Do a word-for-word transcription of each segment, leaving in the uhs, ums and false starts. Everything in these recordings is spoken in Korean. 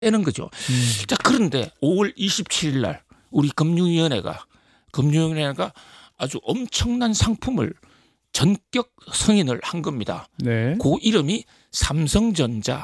빼는 거죠. 음. 자, 그런데 오월 이십칠일 날 우리 금융위원회가 금융위원회가 아주 엄청난 상품을 전격 승인을 한 겁니다. 네. 그 이름이 삼성전자,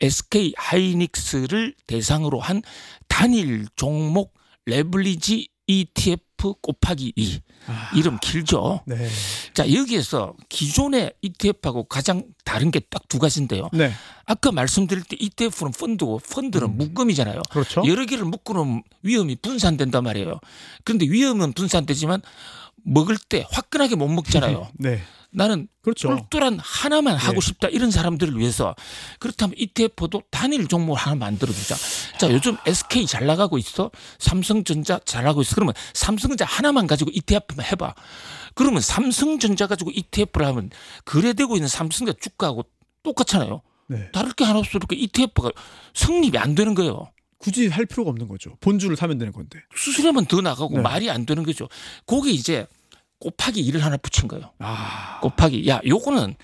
에스케이하이닉스를 대상으로 한 단일 종목 레버리지 이티에프 곱하기 이. 아. 이름 길죠. 네. 자, 여기에서 기존의 이티에프하고 가장 다른 게 딱 두 가지인데요. 네. 아까 말씀드릴 때 이티에프는 펀드고 펀드는 음. 묶음이잖아요. 그렇죠. 여러 개를 묶으면 위험이 분산된단 말이에요. 그런데 위험은 분산되지만 먹을 때 화끈하게 못 먹잖아요. 네. 나는 그렇죠. 똘똘한 하나만 하고 네. 싶다 이런 사람들을 위해서 그렇다면 이티에프도 단일 종목을 하나 만들어주자. 자, 요즘 에스케이 잘 나가고 있어. 삼성전자 잘 나가고 있어. 그러면 삼성전자 하나만 가지고 이티에프만 해봐. 그러면 삼성전자 가지고 이티에프를 하면 거래되고 있는 삼성전자 주가하고 똑같잖아요. 네. 다를 게 하나 없으니까 이티에프가 성립이 안 되는 거예요. 굳이 할 필요가 없는 거죠. 본주를 사면 되는 건데. 수수료만 더 나가고 네. 말이 안 되는 거죠. 거기에 이제 곱하기 이를 하나 붙인 거예요. 아. 곱하기 야 요거는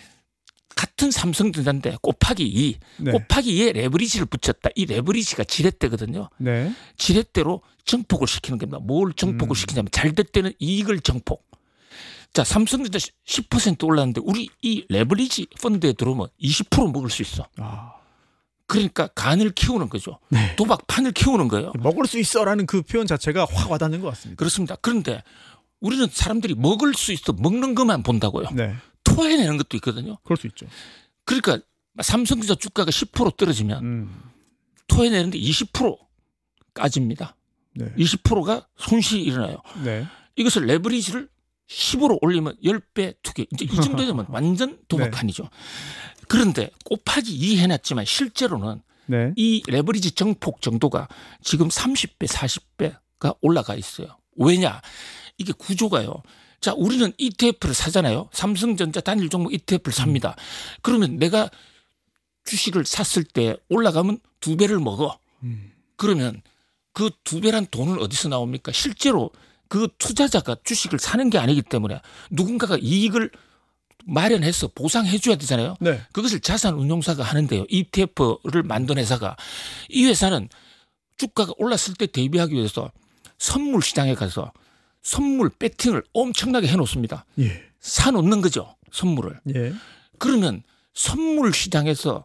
같은 삼성전자인데 곱하기 이 네. 곱하기 이에 레버리지를 붙였다. 이 레버리지가 지렛대거든요. 네. 지렛대로 정폭을 시키는 겁니다. 뭘 정폭을 음. 시키냐면 잘 될 때는 이익을 정폭. 자, 삼성전자 십 퍼센트 올랐는데 우리 이 레버리지 펀드에 들어오면 이십 퍼센트 먹을 수 있어. 아. 그러니까 간을 키우는 거죠. 네. 도박판을 키우는 거예요. 먹을 수 있어라는 그 표현 자체가 확 와닿는 것 같습니다. 그렇습니다. 그런데 우리는 사람들이 먹을 수 있어 먹는 것만 본다고요. 네. 토해내는 것도 있거든요. 그럴 수 있죠. 그러니까 삼성전자 주가가 십 퍼센트 떨어지면 음. 토해내는데 이십 퍼센트 까집니다. 네. 이십 퍼센트가 손실이 일어나요. 네. 이것을 레버리지를 십으로 올리면 십 배 투기. 이제 이 정도 되면 완전 도박판이죠. 그런데 곱하기 이 해놨지만 실제로는 네. 이 레버리지 정폭 정도가 지금 삼십 배, 사십 배가 올라가 있어요. 왜냐? 이게 구조가요. 자, 우리는 이티에프를 사잖아요. 삼성전자 단일 종목 이티에프를 삽니다. 그러면 내가 주식을 샀을 때 올라가면 두 배를 먹어. 음. 그러면 그 두 배란 돈은 어디서 나옵니까? 실제로 그 투자자가 주식을 사는 게 아니기 때문에 누군가가 이익을 마련해서 보상해 줘야 되잖아요. 네. 그것을 자산운용사가 하는데요. 이티에프를 만든 회사가 이 회사는 주가가 올랐을 때 대비하기 위해서 선물 시장에 가서 선물 배팅을 엄청나게 해놓습니다. 예. 사놓는 거죠. 선물을. 예. 그러면 선물 시장에서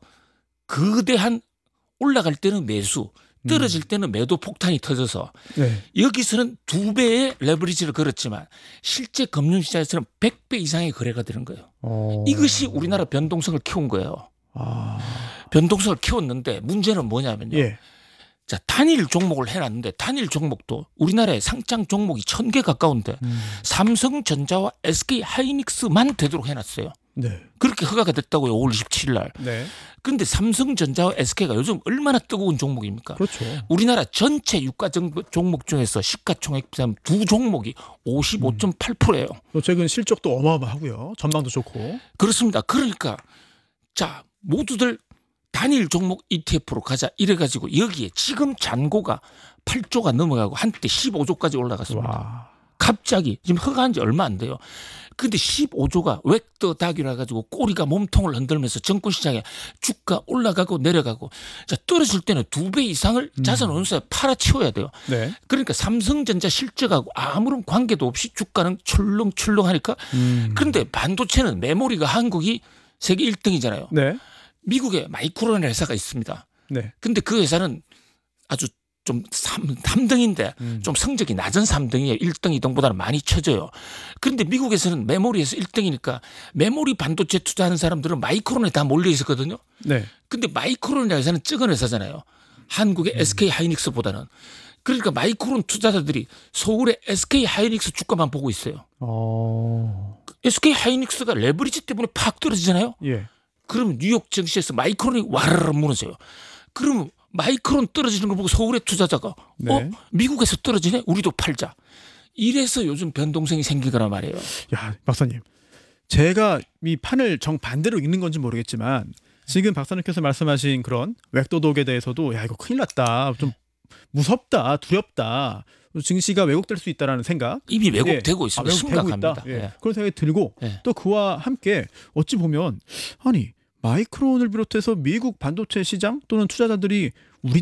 거대한 올라갈 때는 매수 떨어질 때는 매도 폭탄이 터져서 네. 여기서는 두 배의 레버리지를 걸었지만 실제 금융시장에서는 백 배 이상의 거래가 되는 거예요. 어. 이것이 우리나라 변동성을 키운 거예요. 아. 변동성을 키웠는데 문제는 뭐냐면요. 예. 자, 단일 종목을 해놨는데 단일 종목도 우리나라의 상장 종목이 천 개 가까운데 음. 삼성전자와 에스케이하이닉스만 되도록 해놨어요. 네. 그렇게 허가가 됐다고요. 오월 이십칠일 날. 네. 그런데 삼성전자와 에스케이가 요즘 얼마나 뜨거운 종목입니까? 그렇죠. 우리나라 전체 유가 종목 중에서 시가총액 비하면 두 종목이 오십오 점 팔 퍼센트예요. 또 최근 실적도 어마어마하고요. 전망도 좋고. 그렇습니다. 그러니까 자, 모두들 단일 종목 이티에프로 가자 이래가지고 여기에 지금 잔고가 팔 조가 넘어가고 한때 십오 조까지 올라갔습니다. 와. 갑자기 지금 허가한 지 얼마 안 돼요. 근데 십오 조가 웩더 닭이라 가지고 꼬리가 몸통을 흔들면서 정권시장에 주가 올라가고 내려가고 자, 떨어질 때는 두 배 이상을 자산운용사에 팔아치워야 돼요. 네. 그러니까 삼성전자 실적하고 아무런 관계도 없이 주가는 출렁출렁하니까 음. 그런데 반도체는 메모리가 한국이 세계 일 등이잖아요. 네. 미국에 마이크론이라는 회사가 있습니다. 네. 근데 그 회사는 아주 좀 삼 등인데 음. 좀 성적이 낮은 삼 등이에요. 일 등, 이 등보다는 많이 쳐져요. 그런데 미국에서는 메모리에서 일 등이니까 메모리 반도체 투자하는 사람들은 마이크론에 다 몰려 있었거든요. 네. 근데 마이크론이라는 회사는 적은 회사잖아요. 한국의 음. 에스케이하이닉스보다는. 그러니까 마이크론 투자자들이 서울의 에스케이하이닉스 주가만 보고 있어요. 어. 에스케이하이닉스가 레버리지 때문에 팍 떨어지잖아요. 예. 그러면 뉴욕 증시에서 마이크론이 와르르 무너져요. 그러면 마이크론 떨어지는 걸 보고 서울의 투자자가 네. 어? 미국에서 떨어지네? 우리도 팔자. 이래서 요즘 변동성이 생기거나 말이에요. 야, 박사님. 제가 이 판을 정반대로 읽는 건지 모르겠지만 지금 박사님께서 말씀하신 그런 웩도독에 대해서도 야, 이거 큰일 났다. 좀 무섭다. 두렵다. 증시가 왜곡될 수 있다라는 생각. 이미 왜곡되고 예. 있습니다. 아, 왜곡되고 심각합니다. 있다. 예. 예. 그런 생각이 들고 예. 또 그와 함께 어찌 보면 아니 마이크론을 비롯해서 미국 반도체 시장 또는 투자자들이